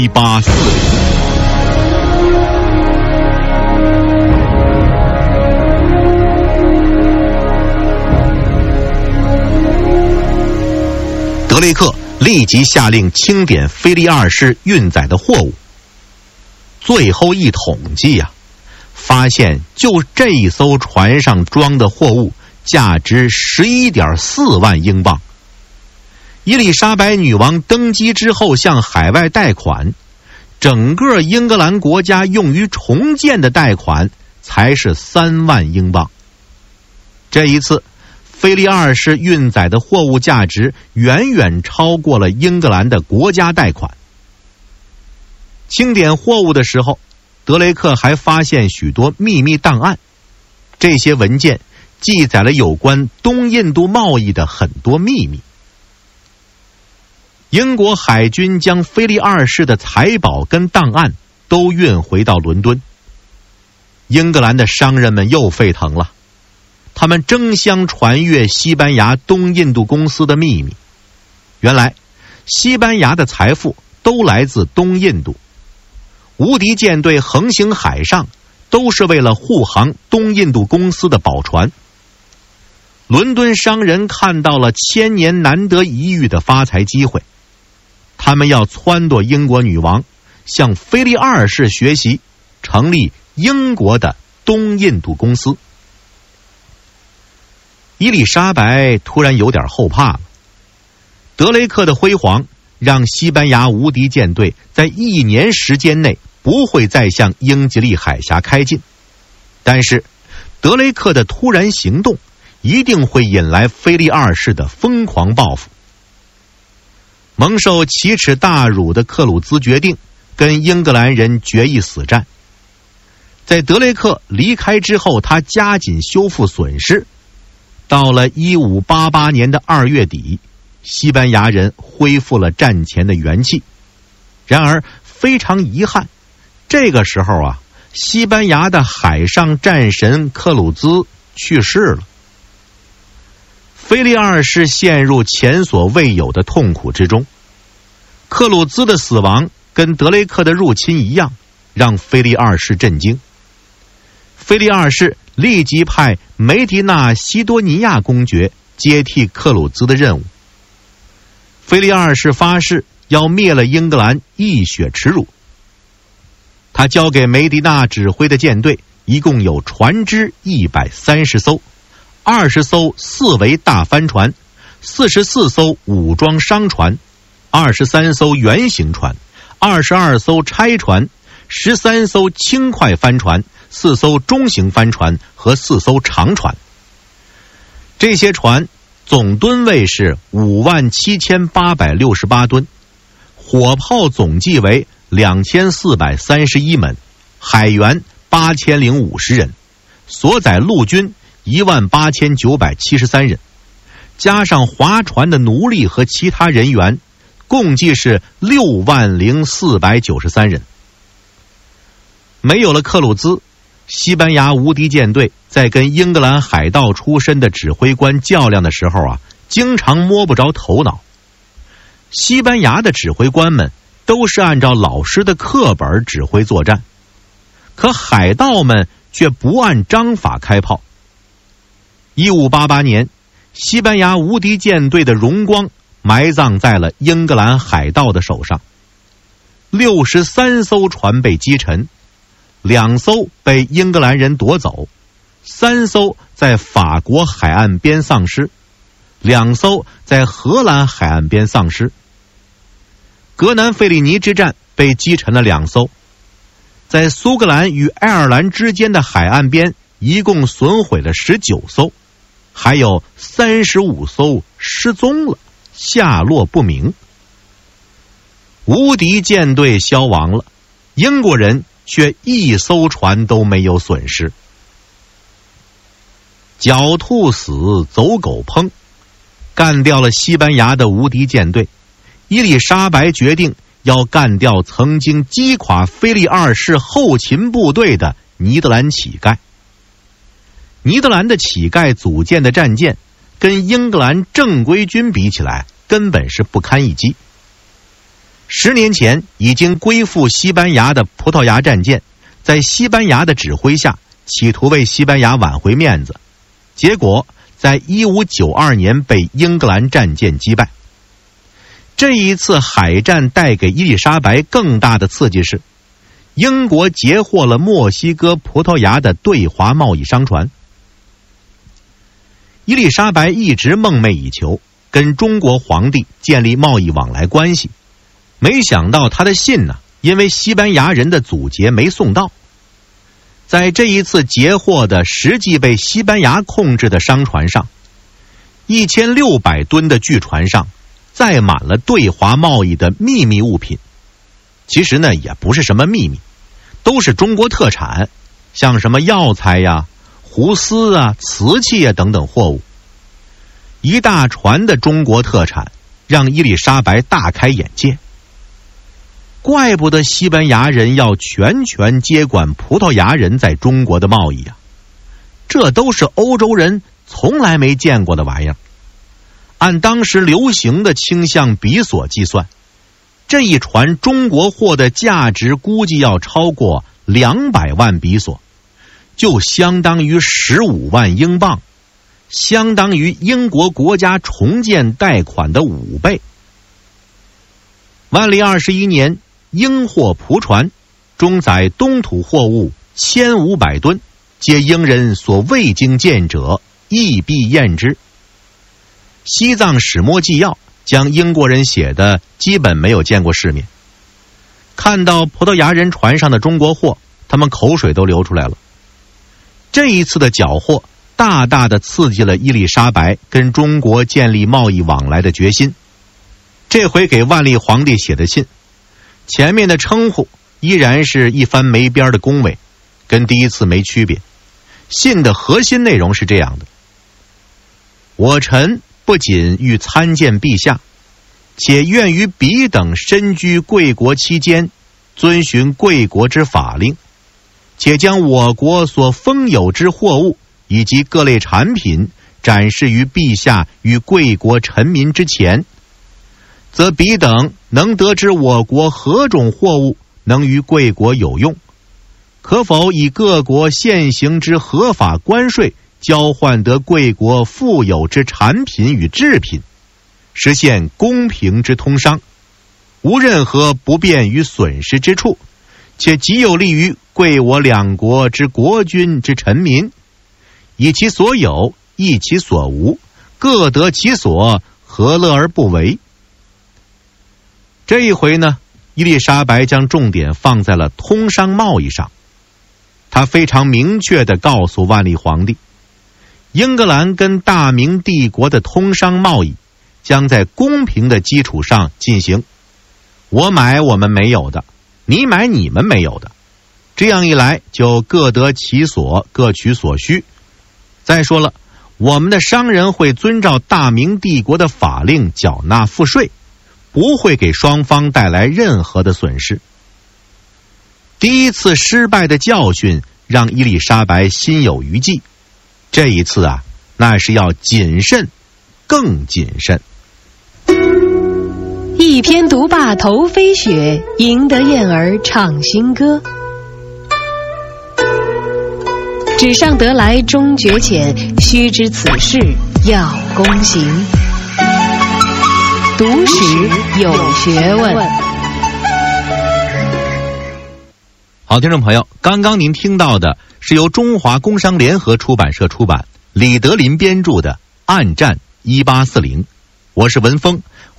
1840。德雷克立即下令清点菲利二世运载的货物。最后一统计啊，发现就这一艘船上装的货物价值11.4万英镑。伊丽莎白女王登基之后向海外贷款，整个英格兰国家用于重建的贷款才是3万英镑。这一次菲利二世运载的货物价值远远超过了英格兰的国家贷款。清点货物的时候，德雷克还发现许多秘密档案，这些文件记载了有关东印度贸易的很多秘密。英国海军将菲利二世的财宝跟档案都运回到伦敦。英格兰的商人们又沸腾了，他们争相传阅西班牙东印度公司的秘密。原来西班牙的财富都来自东印度，无敌舰队横行海上都是为了护航东印度公司的宝船。伦敦商人看到了千年难得一遇的发财机会，他们要撺掇英国女王向菲利二世学习，成立英国的东印度公司。伊丽莎白突然有点后怕了。德雷克的辉煌让西班牙无敌舰队在1年时间内不会再向英吉利海峡开进，但是德雷克的突然行动一定会引来菲利二世的疯狂报复。蒙受奇耻大辱的克鲁兹决定跟英格兰人决一死战。在德雷克离开之后，他加紧修复损失。到了1588年的2月底，西班牙人恢复了战前的元气。然而非常遗憾，这个时候啊，西班牙的海上战神克鲁兹去世了。菲利二世陷入前所未有的痛苦之中。克鲁兹的死亡跟德雷克的入侵一样，让菲利二世震惊。菲利二世立即派梅迪纳西多尼亚公爵接替克鲁兹的任务。菲利二世发誓要灭了英格兰，一雪耻辱。他交给梅迪纳指挥的舰队一共有船只130艘，20艘4桅大帆船，44艘武装商船，23艘圆形船，22艘拆船，13艘轻快帆船，4艘中型帆船和4艘长船。这些船总吨位是57868吨，火炮总计为2431门，海员8050人，所载陆军18973人，加上划船的奴隶和其他人员，共计是60493人。没有了克鲁兹，西班牙无敌舰队在跟英格兰海盗出身的指挥官较量的时候啊，经常摸不着头脑。西班牙的指挥官们都是按照老师的课本指挥作战，可海盗们却不按章法开炮。1588年，西班牙无敌舰队的荣光埋葬在了英格兰海盗的手上。63艘船被击沉，2艘被英格兰人夺走，3艘在法国海岸边丧失，2艘在荷兰海岸边丧失。格南费利尼之战被击沉了2艘，在苏格兰与爱尔兰之间的海岸边一共损毁了19艘，还有35艘失踪了，下落不明。无敌舰队消亡了，英国人却1艘船都没有损失。狡兔死，走狗烹，干掉了西班牙的无敌舰队。伊丽莎白决定要干掉曾经击垮菲利二世后勤部队的尼德兰乞丐。尼德兰的乞丐组建的战舰跟英格兰正规军比起来根本是不堪一击。 10年前已经归附西班牙的葡萄牙战舰，在西班牙的指挥下，企图为西班牙挽回面子，结果在1592年被英格兰战舰击败。这一次海战带给伊丽莎白更大的刺激是，英国截获了墨西哥葡萄牙的对华贸易商船。伊丽莎白一直梦寐以求跟中国皇帝建立贸易往来关系，没想到他的信呢，因为西班牙人的阻截没送到。在这一次截获的实际被西班牙控制的商船上，1600吨的巨船上载满了对华贸易的秘密物品。其实呢，也不是什么秘密，都是中国特产，像什么药材呀、胡丝啊、瓷器啊等等货物。一大船的中国特产让伊丽莎白大开眼界。怪不得西班牙人要全权接管葡萄牙人在中国的贸易啊，这都是欧洲人从来没见过的玩意儿。按当时流行的倾向比索计算，这一船中国货的价值估计要超过200万比索，就相当于15万英镑，相当于英国国家重建贷款的5倍。万历21年，英货蒲船中载东土货物1500吨，皆英人所未经见者，亦必验之。西藏始末纪要将英国人写的基本没有见过世面，看到葡萄牙人船上的中国货，他们口水都流出来了。这一次的缴获大大的刺激了伊丽莎白跟中国建立贸易往来的决心。这回给万历皇帝写的信，前面的称呼依然是一番没边的恭维，跟第一次没区别。信的核心内容是这样的：我臣不仅欲参见陛下，且愿于彼等身居贵国期间，遵循贵国之法令，且将我国所丰有之货物以及各类产品展示于陛下与贵国臣民之前，则彼等能得知我国何种货物能于贵国有用，可否以各国现行之合法关税交换得贵国富有之产品与制品，实现公平之通商，无任何不便与损失之处，且极有利于贵我两国之国君之臣民，以其所有，益其所无，各得其所，何乐而不为？这一回呢，伊丽莎白将重点放在了通商贸易上。她非常明确地告诉万历皇帝，英格兰跟大明帝国的通商贸易将在公平的基础上进行，我买我们没有的，你买你们没有的，这样一来就各得其所，各取所需。再说了，我们的商人会遵照大明帝国的法令缴纳赋税，不会给双方带来任何的损失。第一次失败的教训让伊丽莎白心有余悸，这一次啊，那是要谨慎，更谨慎。 一篇读罢头飞雪，赢得燕儿唱新歌。纸上得来终觉浅，须知此事要躬行。读史有学问。 好，听众朋友，刚刚您听到的是由中华工商联合出版社出版，李德林编著的《暗战1840》，我是文峰。